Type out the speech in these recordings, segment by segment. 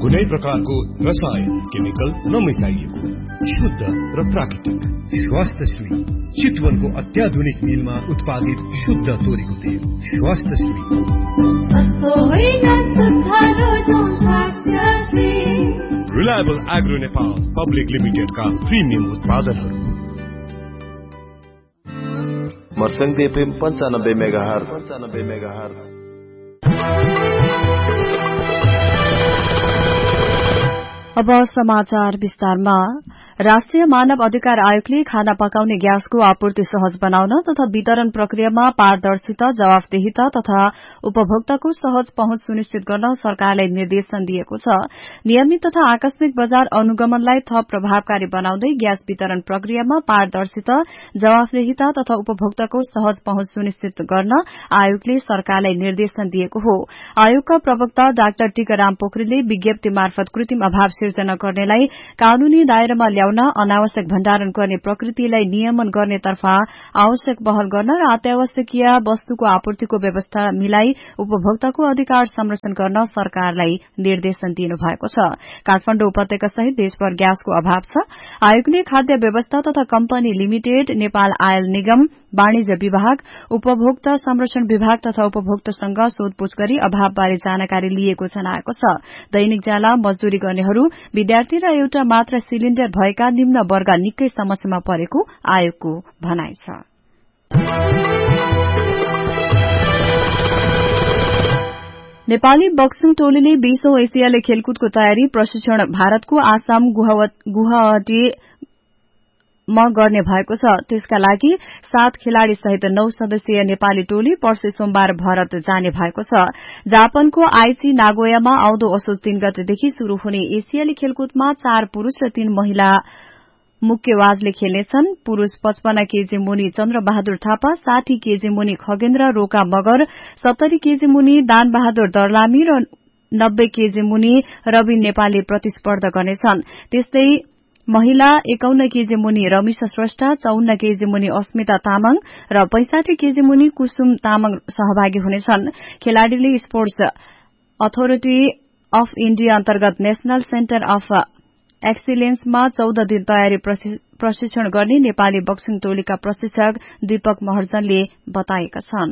कुनै प्रकारको रसायन केमिकल नमिसाइएको शुद्ध र प्राकृतिक स्वास्थ्यश्री चितवनको अत्याधुनिक मिलमा उत्पादित शुद्ध तोरीको तेल स्वास्थ्यश्री। रिलायबल एग्रो नेपाल पब्लिक लिमिटेडका प्रिमियम उत्पादनहरू। मर्सङ्ग एफएम 95 मेगाहर्ज। अब समाचार विस्तारमा। राष्ट्रिय मानव अधिकार आयोगले खाना पकाउने ग्यासको आपूर्ति सहज बनाउन तथा वितरण प्रक्रियामा पारदर्शिता, जवाफदेहिता तथा उपभोक्ताको सहज पहुँच सुनिश्चित गर्न सरकारलाई निर्देशन दिएको छ। नियमित तथा आकस्मिक बजार अनुगमनलाई थप प्रभावकारी बनाउँदै ग्यास वितरण प्रक्रियामा पारदर्शिता, जवाफदेहिता तथा उपभोक्ताको सहज पहुँच सुनिश्चित गर्न आयोगले सरकारलाई निर्देशन दिएको हो। आयोगका प्रवक्ता डाक्टर टीकाराम पोखरेलले विज्ञप्ति मार्फत कृत्रिम अभाव सिर्जना गर्नेलाई कानूनी दायरामा ल्याउन, अनावश्यक भण्डारण गर्ने प्रकृतिलाई नियमन गर्नेतर्फ आवश्यक पहल गर्न र अत्यावश्यकीय वस्तुको आपूर्तिको व्यवस्था मिलाई उपभोक्ताको अधिकार संरक्षण गर्न सरकारलाई निर्देशन दिनु भएको छ। काठमाडौँ उपत्यका सहित देशभर ग्यासको अभाव छ। आयोगले खाद्य व्यवस्था तथा कम्पनी लिमिटेड, नेपाल आयल निगम, वाणिज्य विभाग, उपभोक्ता संरक्षण विभाग तथा उपभोक्तासँग सोधपूछ गरी अभावबारे जानकारी लिएको जनाएको छ। दैनिक ज्याला मजदूरी गर्नेहरू, विद्यार्थी र एउटा मात्र सिलिण्डर भएका निम्न वर्ग निकै समस्यामा परेको आयोगको भनाइ छ। नेपाली बक्सिङ टोलीले 20औं एसियाली खेलकुदको तयारी प्रशिक्षण भारतको आसाम गुवाहाटीमा गर्ने भएको छ। त्यसका लागि 7 खेलाड़ी सहित 9 सदस्यीय नेपाली टोली पर्सि सोमबार भारत जाने भएको छ। जापानको आइची नागोयामा आउँदो असोज 3 गतेदेखि शुरू हुने एसियाली खेलकुदमा 4 पुरूष र 3 महिला मुक्केबाजले खेल्नेछन्। पुरूष 55 केजी मुनि चन्द्रबहादुर थापा, 60 केजी मुनि खगेन्द्र रोका मगर, 70 केजी मुनि दान बहादुर दर्लामी र 90 केजी मुनि रवि नेपाली प्रतिस्पर्धा गर्नेछन्। त्यस्तै महिला 51 केजी मुनि रमिशा श्रेष्ठ, 54 केजी मुनि अस्मिता तामाङ र 65 केजी मुनि कुसुम तामाङ सहभागी हुनेछन्। खेलाड़ीले स्पोर्ट्स अथोरिटी अफ इण्डिया अन्तर्गत नेशनल सेन्टर अफ एक्सिलेन्समा 14 दिन तयारी प्रशिक्षण गर्ने नेपाली बक्सिङ टोलीका प्रशिक्षक दीपक महर्जनले बताएका छन्।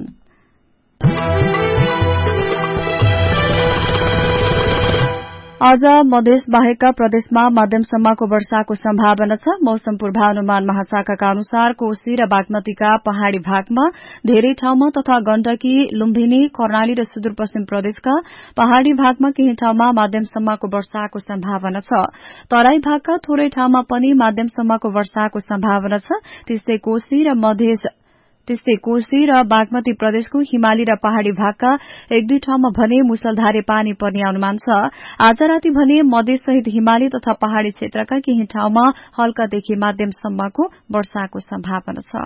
आज मधेस बाहेकका प्रदेशमा मध्यमसम्मको वर्षाको सम्भावना छ। मौसम पूर्वानुमान महाशाखाका अनुसार कोशी र बागमतीका पहाड़ी भागमा धेरै ठाउँमा तथा गण्डकी, लुम्बिनी, कर्णाली र सुदूरपश्चिम प्रदेशका पहाड़ी भागमा केही ठाउँमा मध्यमसम्मको वर्षाको सम्भावना छ। तराई भागका थोरै ठाउँमा पनि मध्यमसम्मको वर्षाको सम्भावना छ। त्यस्तै कोशी र बागमती प्रदेशको हिमाली र पहाड़ी भागका 1-2 ठाउँमा भने मुसलधारे पानी पर्ने अनुमान छ। आज राति भने मधेस सहित हिमाली तथा पहाड़ी क्षेत्रका केही ठाउँमा हल्कादेखि मध्यमसम्मको वर्षाको सम्भावना छ।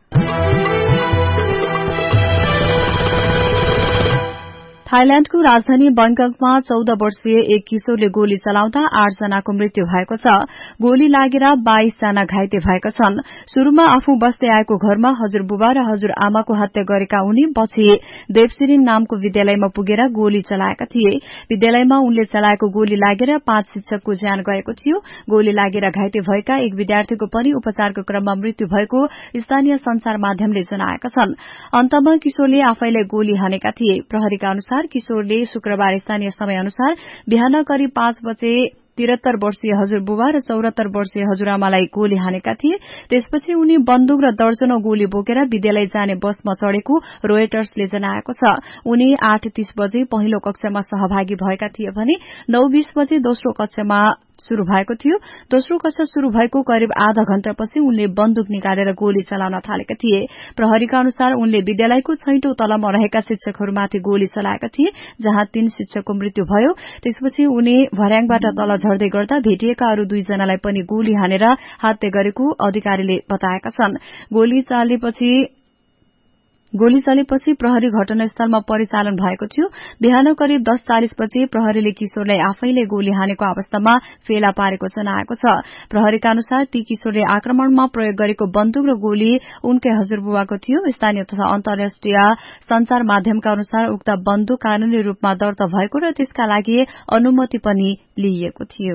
थाइल्याण्डको राजधानी बैंककमा 14 वर्षीय एक किशोरले गोली चलाउँदा 8 जनाको मृत्यु भएको छ। गोली लागेर 22 जना घाइते भएका छन्। शुरूमा आफू बस्दै आएको घरमा हजुरबुबा र हजुरआमाको हत्या गरेका उनी पछि देवसिरिन नामको विद्यालयमा पुगेर गोली चलाएका थिए। विद्यालयमा उनले चलाएको गोली लागेर 5 शिक्षकको ज्यान गएको थियो। गोली लागेर घाइते भएका एक विद्यार्थीको पनि उपचारको क्रममा मृत्यु भएको स्थानीय संचार माध्यमले जनाएका छन्। अन्तमा किशोरले आफैलाई गोली हानेका थिए। प्रहरीका अनुसार किशोरले शुक्रबार स्थानीय समय अनुसार बिहान करिब 5 बजे 73 वर्षीय हजुरबुबा र 74 वर्षीय हजुरआमालाई गोली हानेका थिए। त्यसपछि उनी बन्दुक र दर्जनौं गोली बोकेर विद्यालय जाने बसमा चढ़ेको रोयटर्सले जनाएको छ। उनी 8:30 बजे पहिलो कक्षामा सहभागी भएका थिए भने 9:20 बजे दोस्रो कक्षामा शुरू भएको थियो। दोस्रो कक्षा शुरू भएको करिब आधा घण्टापछि उनले बन्दुक निकालेर गोली चलाउन थालेका थिए। प्रहरीका अनुसार उनले विद्यालयको 6औं तलामा रहेका शिक्षकहरूमाथि गोली चलाएका थिए, जहाँ 3 शिक्षकको मृत्यु भयो। त्यसपछि उनी भर्याङबाट तल झर्दै गर्दा भेटिएका अरू 2 जनालाई पनि गोली हानेर हत्या गरेको अधिकारीले बताएका छन्। गोली चालेपछि गोली चलेपछि प्रहरी घटनास्थलमा परिचालन भएको थियो। बिहान करिब 10:40 बजे प्रहरीले किशोरलाई आफैले गोली हानेको अवस्थामा फेला पारेको जनाएको छ। प्रहरीका अनुसार ती किशोरले आक्रमणमा प्रयोग गरेको बन्दुक र गोली उनकै हजुरबुवाको थियो। स्थानीय तथा अन्तर्राष्ट्रिय संचार माध्यमका अनुसार उक्त बन्दुक कानूनी रूपमा दर्ता भएको र त्यसका लागि अनुमति पनि लिइएको थियो।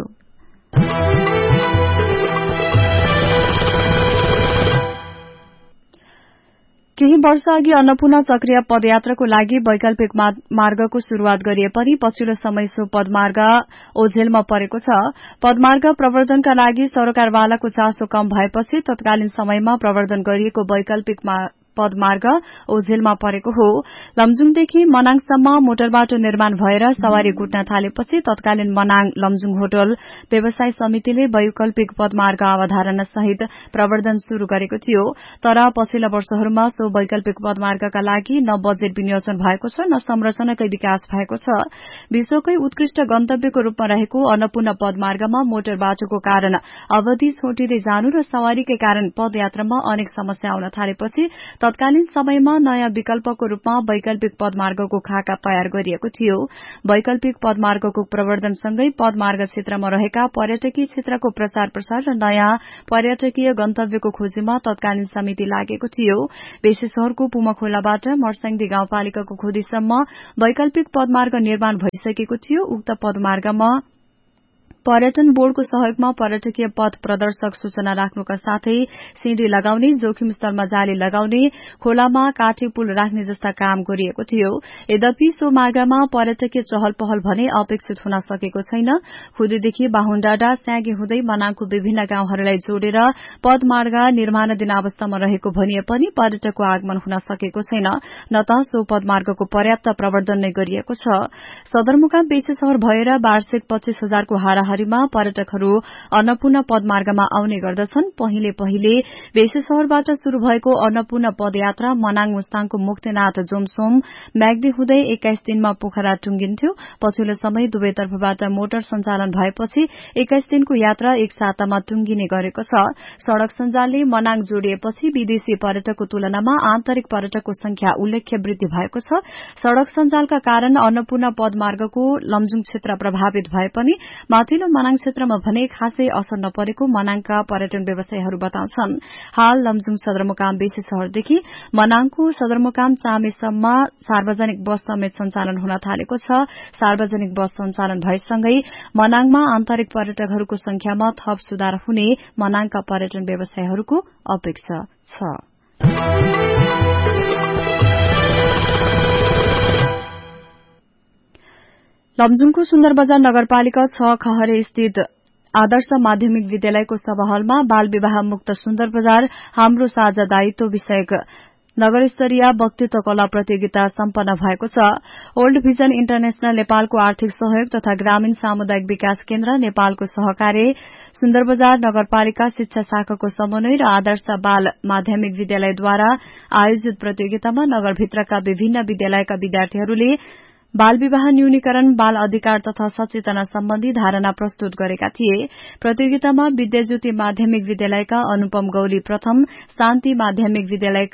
केही वर्ष अघि अन्नपूर्ण चक्रीय पदयात्राको लागि वैकल्पिक मार्गको शुरूआत गरिए पनि पछिल्लो समय सो पदमार्ग ओझेलमा परेको छ। पदमार्ग प्रवर्धनका लागि सरकारवालाको चासो कम भएपछि तत्कालीन समयमा प्रवर्धन गरिएको वैकल्पिक पदमार्ग ओझेलमा परेको हो। लमजुङदेखि मनाङसम्म मोटरबाटो निर्माण भएर सवारी गुट्न थालेपछि तत्कालीन मनाङ लमजुङ होटल व्यवसाय समितिले वैकल्पिक पदमार्ग अवधारणा सहित प्रवर्धन शुरू गरेको थियो। तर पछिल्ला वर्षहरूमा सो वैकल्पिक पदमार्गका लागि न बजेट विनियोजन भएको छ न संरचनाकै विकास भएको छ। विश्वकै उत्कृष्ट गन्तव्यको रूपमा रहेको अन्नपूर्ण पदमार्गमा मोटरबाटोको कारण अवधि छोटिँदै जानु र सवारीकै कारण पदयात्रामा अनेक समस्या आउन थालेपछि तत्कालीन समयमा नयाँ विकल्पको रूपमा वैकल्पिक पदमार्गको खाका तयार गरिएको थियो। वैकल्पिक पदमार्गको प्रवर्धनसँगै पदमार्ग क्षेत्रमा रहेका पर्यटकीय क्षेत्रको प्रचार प्रसार र नयाँ पर्यटकीय गन्तव्यको खोजीमा तत्कालीन समिति लागेको थियो। बेसी शहरको पुमखोलाबाट मर्स्याङदी गाउँपालिकाको खोदीसम्म वैकल्पिक पदमार्ग निर्माण भइसकेको थियो। उक्त पदमार्गमा पर्यटन बोर्डको सहयोगमा पर्यटकीय पथ प्रदर्शक सूचना राख्नुका साथै सिंडी लगाउने, जोखिम स्थलमा जाली लगाउने, खोलामा काठे पुल राख्ने जस्ता काम गरिएको थियो। यद्यपि सो मार्गमा पर्यटकीय चहल पहल भने अपेक्षित हुन सकेको छैन। खुदीदेखि बाहुनडाँडा स्यागे हुँदै मनाङको विभिन्न गाउँहरूलाई जोडेर पदमार्ग निर्माणाधीन अवस्थामा रहेको भनिए पनि पर्यटकको आगमन हुन सकेको छैन, न त सो पदमार्गको पर्याप्त प्रवर्धन नै गरिएको छ। सदरमुकाम बेसी शहर भएर वार्षिक 25,000 को हाराहारीमा पर्यटकहरू अन्नपूर्ण पदमार्गमा आउने गर्दछन्। पहिले बेसी शहरबाट शुरू भएको अन्नपूर्ण पदयात्रा मनाङ मुस्ताङको मुक्तिनाथ जोमसोम म्याग्दी हुँदै 21 दिनमा पोखरा टुंगिन्थ्यो। पछिल्लो समय दुवैतर्फबाट मोटर सञ्चालन भएपछि 21 दिनको यात्रा एक सातामा टुंगिने गरेको छ। सड़क सञ्जालले मनाङ जोडिएपछि विदेशी पर्यटकको तुलनामा आन्तरिक पर्यटकको संख्या उल्लेख्य वृद्धि भएको छ। सड़क सञ्जालका कारण अन्नपूर्ण पदमार्गको लमजुङ क्षेत्र प्रभावित भए पनि माथिल्लो मनाङ क्षेत्रमा भने खासै असर नपरेको मनाङका पर्यटन व्यवसायीहरू बताउँछन्। हाल लमजुङ सदरमुकाम बेसी शहरदेखि मनाङको सदरमुकाम चामेसम्म सार्वजनिक बस समेत सञ्चालन हुन थालेको छ। सार्वजनिक बस सञ्चालन भएसँगै मनाङमा आन्तरिक पर्यटकहरूको संख्यामा थप सुधार हुने मनाङका पर्यटन व्यवसायीहरूको अपेक्षा छ। लमजुङको सुन्दर बजार नगरपालिका 6 खहरे स्थित आदर्श माध्यमिक विद्यालयको सभाहलमा बाल विवाह मुक्त सुन्दर बजार हाम्रो साझा दायित्व विषयक नगरस्तरीय वक्तृत्व कला प्रतियोगिता सम्पन्न भएको छ। ओल्ड भिजन इन्टरनेशनल नेपालको आर्थिक सहयोग तथा ग्रामीण सामुदायिक विकास केन्द्र नेपालको सहकार्य, सुन्दर बजार नगरपालिका शिक्षा शाखाको समन्वय र आदर्श बाल माध्यमिक विद्यालयद्वारा आयोजित प्रतियोगितामा नगरभित्रका विभिन्न विद्यालयका विद्यार्थीहरूले बाल विवाह न्यूनीकरण, बाल अधिकार तथा सचेतना सम्बन्धी धारणा प्रस्तुत गरेका थिए। प्रतियोगितामा विद्याज्योति माध्यमिक विद्यालयका अनुपम गौली प्रथम, शान्ति माध्यमिक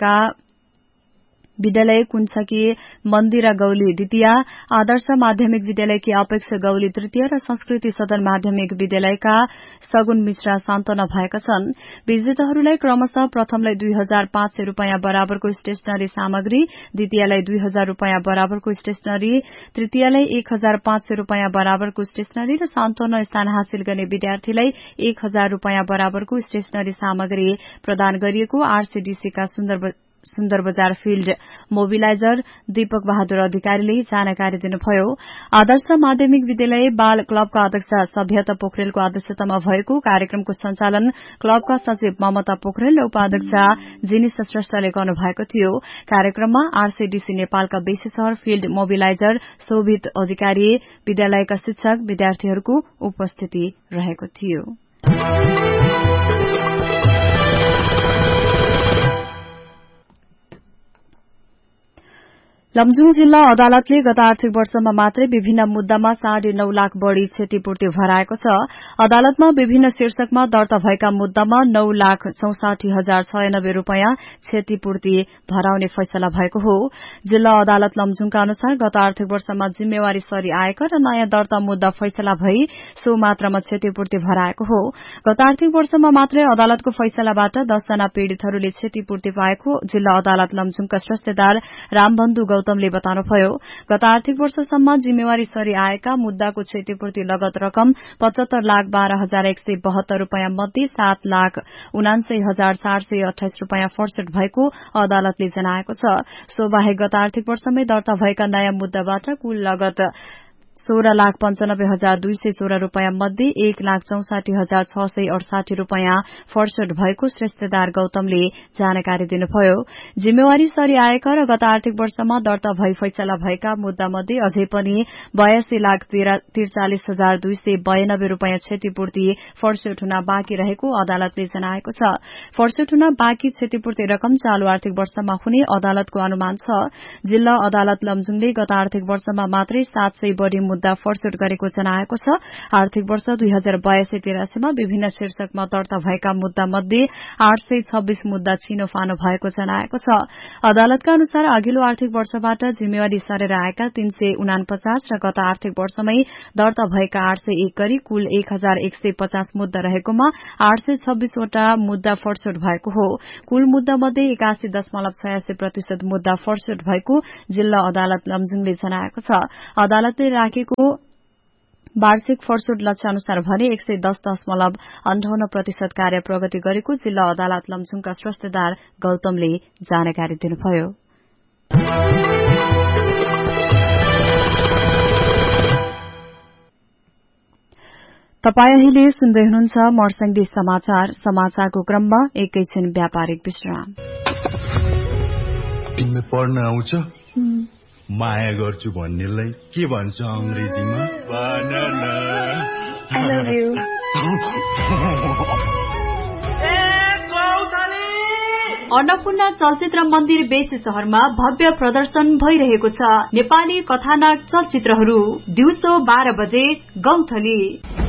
विद्यालय कुञ्चकी मन्दिरा गौली द्वितीय, आदर्श माध्यमिक विद्यालयकी अपेक्ष गौली तृतीय र संस्कृति सदन माध्यमिक विद्यालयका सगुन मिश्रा सान्तवना भएका छन्। विजेताहरूलाई क्रमशः प्रथमलाई 2,500 रूपियाँ बराबरको स्टेशनरी सामग्री, द्वितीयलाई 2,000 रूपियाँ बराबरको स्टेशनरी, तृतीयलाई 1,500 रूपियाँ बराबरको स्टेशनरी र सान्तवना स्थान हासिल गर्ने विद्यार्थीलाई 1,000 रूपियाँ बराबरको स्टेशनरी सामग्री प्रदान गरिएको आरसीडीसीका सुन्दर बजार फिल्ड मोबिलाइजर दीपक बहादुर अधिकारीले जानकारी दिनुभयो। आदर्श माध्यमिक विद्यालय बाल क्लबका अध्यक्ष सभ्यता पोखरेलको अध्यक्षतामा भएको कार्यक्रमको सञ्चालन क्लबका सचिव ममता पोखरेल र उपाध्यक्ष जिनिस श्रेष्ठले गर्नुभएको थियो। कार्यक्रममा आरसीडीसी नेपालका बेसी शहर फिल्ड मोबिलाइजर शोभित अधिकारी, विद्यालयका शिक्षक, विद्यार्थीहरूको उपस्थिति रहेको थियो। लमजुङ जिल्ला अदालतले गत आर्थिक वर्षमा मात्रै विभिन्न मुद्दामा 9.5 लाख बढ़ी क्षतिपूर्ति भराएको छ। अदालतमा विभिन्न शीर्षकमा दर्ता भएका मुद्दामा 9,64,096 रूपियाँ क्षतिपूर्ति भराउने फैसला भएको हो। जिल्ला अदालत लमजुङका अनुसार गत आर्थिक वर्षमा जिम्मेवारी सरी आयकर र नयाँ दर्ता मुद्दा फैसला भई सो मात्रामा क्षतिपूर्ति भराएको हो। गत आर्थिक वर्षमा मात्रै अदालतको फैसलाबाट 10 जना पीड़ितहरूले क्षतिपूर्ति पाएको जिल्ला अदालत लमजुङका स्रष्टेदार रामबन्धु गौतमले बताउनुभयो। गत आर्थिक वर्षसम्म जिम्मेवारी सरी आएका मुद्दाको क्षतिपूर्ति लगत रकम 75,12,172 रूपियाँ मध्ये 7,79,428 रूपियाँ फर्सेट भएको अदालतले जनाएको छ। सो बाहेक गत आर्थिक वर्षमै दर्ता भएका नयाँ मुद्दाबाट कुल लगत 16,95,216 रूपियाँ मध्ये 1,64,668 रूपियाँ फर्सेट भएको श्रेष्ठदार गौतमले जानकारी दिनुभयो। जिम्मेवारी सरी आएका र गत आर्थिक वर्षमा दर्ता भई फैसला भएका मुद्दा मध्ये अझै पनि 82,43,292 रूपियाँ क्षतिपूर्ति फर्सेट हुन बाँकी रहेको अदालतले जनाएको छ। फर्सेट हुन बाँकी क्षतिपूर्ति रकम चालू आर्थिक वर्षमा हुने अदालतको अनुमान छ। जिल्ला अदालत लमजुङले गत आर्थिक वर्षमा मात्रै 700 बढ़ी मुद्दा फर्सेट गरेको जनाएको छ। आर्थिक वर्ष 2082-83 मा विभिन्न शीर्षकमा दर्ता भएका मुद्दा मध्ये 826 मुद्दा छिनोफानो भएको जनाएको छ। अदालतका अनुसार अघिल्लो आर्थिक वर्षबाट जिम्मेवारी सरेर आएका 349 र गत आर्थिक वर्षमै दर्ता भएका 801 गरी कुल 1150 मुद्दा रहेकोमा 826 वटा मुद्दा फर्सेट भएको हो। कुल मुद्दा मध्ये 81.86% मुद्दा फर्सेट भएको जिल्ला अदालत लमजुङले जनाएको छ। अदालतले राखेको वार्षिक फर्सेट लक्ष्य अनुसार भने 110.58% कार्य प्रगति गरेको जिल्ला अदालत लमजुङका स्रष्टेदार गौतमले जानकारी दिनुभयो। तपाई अहिले सुन्दै हुनुहुन्छ मर्स्याङदी समाचार। समाचारको क्रममा एकैछिन व्यापारिक विश्राम। तिमीलाई पढ्न आउँछ? माया गर्छु भन्नेलाई के भन्छ अंग्रेजीमा? Banana. I love you. Annapurna चलचित्र मन्दिर बेसी शहरमा भव्य प्रदर्शन भइरहेको छ। नेपाली कथानक चलचित्रहरू दिउँसो 12 बजे गौथली।